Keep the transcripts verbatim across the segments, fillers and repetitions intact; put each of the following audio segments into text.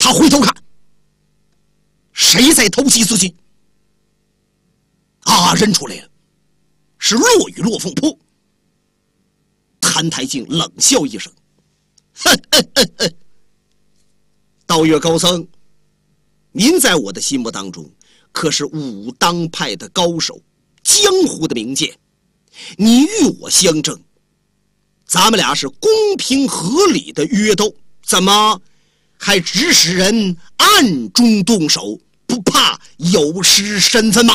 他回头看，谁在偷袭自己？啊，认出来了，是骆雨骆凤坡。谭台镜冷笑一声：“哼哼哼哼，道岳高僧，您在我的心目当中可是武当派的高手，江湖的名剑。你与我相争，咱们俩是公平合理的约斗，怎么还指使人暗中动手，不怕有失身份吗？”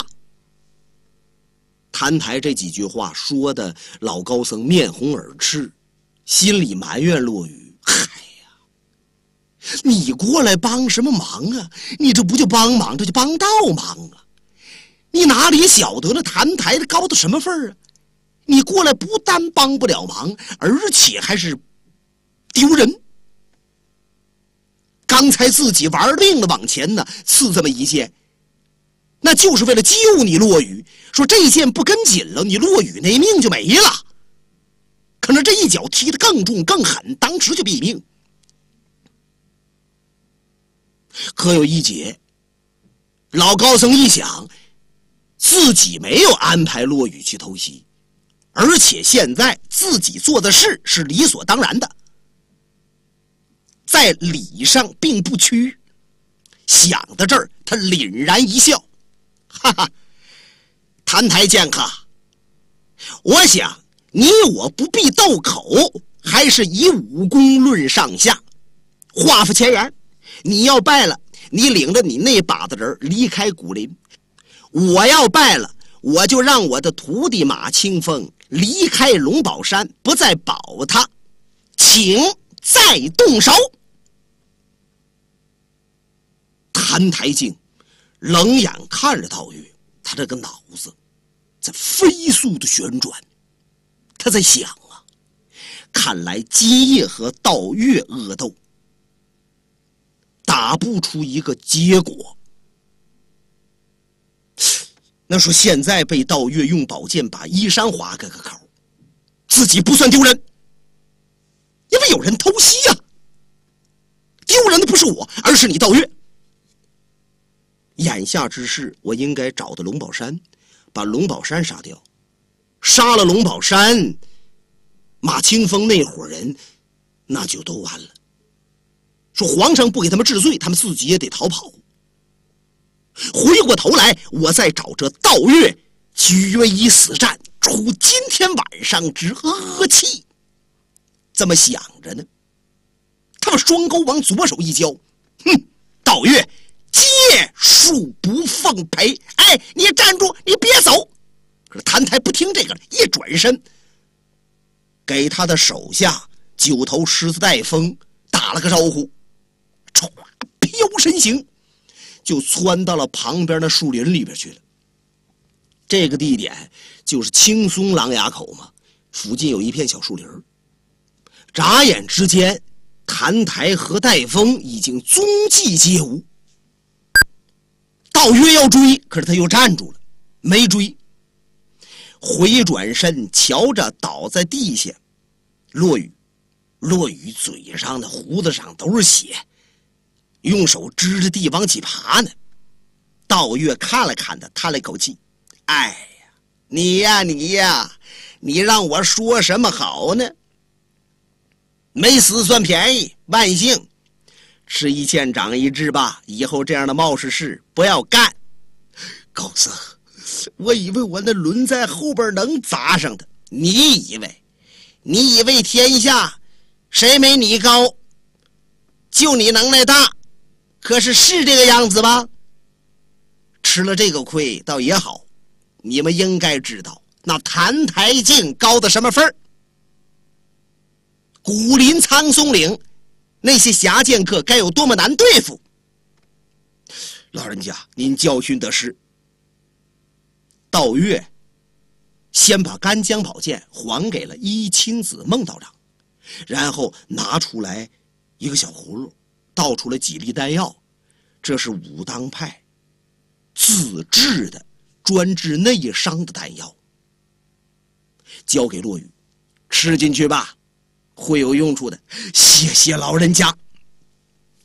谭台这几句话说的老高僧面红耳赤，心里埋怨骆雨：“嗨呀，你过来帮什么忙啊？你这不就帮忙，这就帮倒忙啊！你哪里晓得了谭台的高到什么份儿啊？你过来不但帮不了忙，而且还是丢人。刚才自己玩命的往前呢，刺这么一剑，那就是为了救你骆雨，说这一剑不跟紧了，你骆雨那命就没了。可是这一脚踢得更重更狠，当时就毙命。可有一劫，老高僧一想，自己没有安排骆雨去偷袭，而且现在自己做的事是理所当然的，在理上并不屈。想到这儿，他凛然一笑：“哈哈，谭台剑客，我想你我不必斗口，还是以武功论上下。话付前缘，你要败了，你领着你那把子人离开古林；我要败了，我就让我的徒弟马清风离开龙宝山，不再保他，请再动手。”谭台镜冷眼看着道岳，他这个脑子在飞速的旋转，他在想啊，看来今夜和道岳恶斗打不出一个结果。那说现在被道岳用宝剑把衣衫划个个口，自己不算丢人，因为有人偷袭啊。丢人的不是我，而是你道岳。眼下之事，我应该找到龙宝山，把龙宝山杀掉。杀了龙宝山，马清风那伙人那就都完了。说皇上不给他们治罪，他们自己也得逃跑。回过头来，我再找这道岳决一死战，出今天晚上之恶气。这么想着呢，他们双钩往左手一交，哼，道岳借术不奉陪！哎，你站住，你别走！可是谭台不听这个，一转身，给他的手下九头狮子带风打了个招呼，唰，飘身形就窜到了旁边的树林里边去了。这个地点就是青松狼牙口嘛，附近有一片小树林。眨眼之间，谭台和带风已经踪迹皆无。道岳要追，可是他又站住了，没追。回转身瞧着倒在地下骆雨，骆雨嘴上的胡子上都是血，用手支着地往起爬呢。道岳看了看他，叹了口气：“哎呀，你呀你呀，你让我说什么好呢？没死算便宜，万幸。吃一堑长一智吧，以后这样的冒失事不要干。”高僧，我以为我那轮在后边能砸上的。你以为？你以为天下谁没你高？就你能耐大，可是是这个样子吗？吃了这个亏倒也好，你们应该知道那谭台镜高的什么份儿。古林苍松岭那些侠剑客该有多么难对付。老人家您教训得是。道岳先把干将宝剑还给了一亲子孟道长，然后拿出来一个小葫芦，倒出来几粒丹药，这是武当派自制的专治内伤的丹药，交给骆雨，吃进去吧，会有用处的。谢谢老人家。